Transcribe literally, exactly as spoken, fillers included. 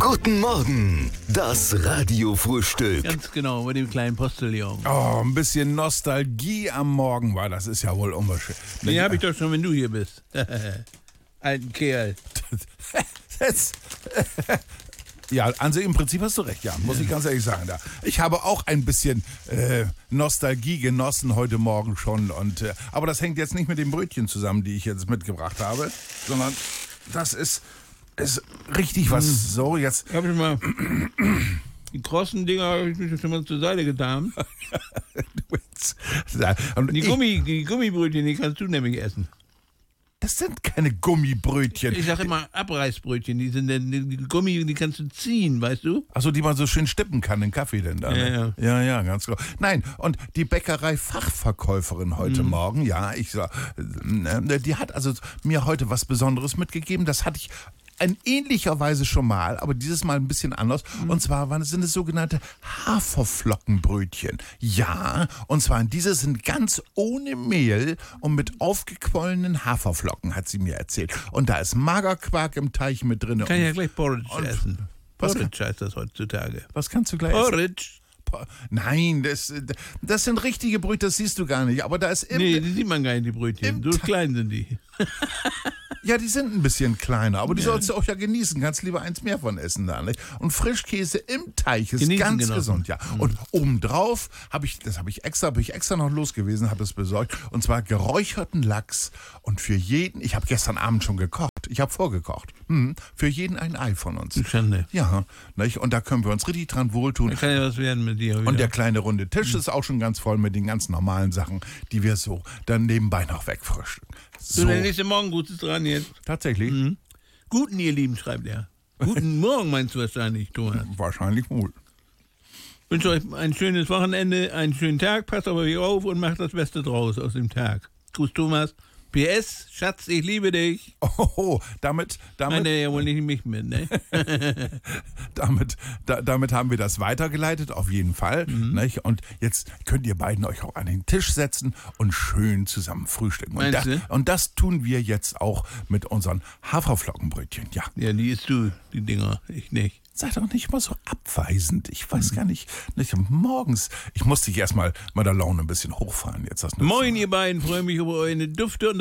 Guten Morgen, das Radiofrühstück. Ganz genau, mit dem kleinen Postillon. Oh, ein bisschen Nostalgie am Morgen war, das ist ja wohl unwahrscheinlich. Den hab ich doch schon, wenn du hier bist. Alten Kerl. Jetzt, ja, also im Prinzip hast du recht, ja, muss ich ganz ehrlich sagen. Da. Ich habe auch ein bisschen äh, Nostalgie genossen heute Morgen schon. Und, äh, aber das hängt jetzt nicht mit den Brötchen zusammen, die ich jetzt mitgebracht habe, sondern das ist, ist richtig was. Hm. So, jetzt. Hab ich mal. Die krossen Dinger habe ich mir schon mal zur Seite getan. die, ich, Gummi, die Gummibrötchen, die kannst du nämlich essen. Das sind keine Gummibrötchen. Ich sag immer Abreißbrötchen, die sind denn, die Gummi, die kannst du ziehen, weißt du? Achso, die man so schön stippen kann, den Kaffee denn da. Ja, ne? ja. ja, ja, ganz genau. Nein, und die Bäckerei-Fachverkäuferin heute mhm. Morgen, ja, ich sag, die hat also mir heute was Besonderes mitgegeben. Das hatte ich in ähnlicher Weise schon mal, aber dieses Mal ein bisschen anders. Mhm. Und zwar waren, sind es sogenannte Haferflockenbrötchen. Ja, und zwar diese sind ganz ohne Mehl und mit aufgequollenen Haferflocken, hat sie mir erzählt. Und da ist Magerquark im Teig mit drin. Ich kann ja gleich Porridge und, essen. Was Porridge kann, heißt das heutzutage. Was kannst du gleich Porridge. essen? Nein, das, das sind richtige Brötchen, das siehst du gar nicht. Aber da ist im, Nee, die sieht man gar nicht, die Brötchen. So klein sind die. Ja, die sind ein bisschen kleiner, aber die ja. sollst du auch ja genießen. Kannst lieber eins mehr von essen da, nicht? Und Frischkäse im Teig ist genießen ganz genossen. Gesund, ja. Mhm. Und obendrauf habe ich, das habe ich extra, bin ich extra noch los gewesen, habe es besorgt. Und zwar geräucherten Lachs. Und für jeden, ich habe gestern Abend schon gekocht. Ich habe vorgekocht. Hm, für jeden ein Ei von uns. Schande. Ja, nicht? Und da können wir uns richtig dran wohltun. Da kann ja was werden mit dir. Wieder. Und der kleine runde Tisch ist auch schon ganz voll mit den ganz normalen Sachen, die wir so dann nebenbei noch wegfrühstücken. So, der nächste Morgen, gut ist dran jetzt. Tatsächlich? Mhm. Guten, ihr Lieben, schreibt er. Guten Morgen meinst du wahrscheinlich, Thomas. Wahrscheinlich wohl. Ich wünsche euch ein schönes Wochenende, einen schönen Tag. Passt auf euch auf und macht das Beste draus aus dem Tag. Gruß, Thomas. P S, Schatz, ich liebe dich. Oh, damit... damit Meint er ja wohl nicht mich mit, ne? damit, da, damit haben wir das weitergeleitet, auf jeden Fall. Mhm. Nicht? Und jetzt könnt ihr beiden euch auch an den Tisch setzen und schön zusammen frühstücken. Und, da, und das tun wir jetzt auch mit unseren Haferflockenbrötchen, ja. Ja, die isst du, die Dinger, ich nicht. Sei doch nicht immer so abweisend. Ich weiß mhm. gar nicht, nicht, morgens, ich musste dich erstmal mal der Laune ein bisschen hochfahren. Jetzt das Moin, ihr beiden, freue mich über eure Dufte und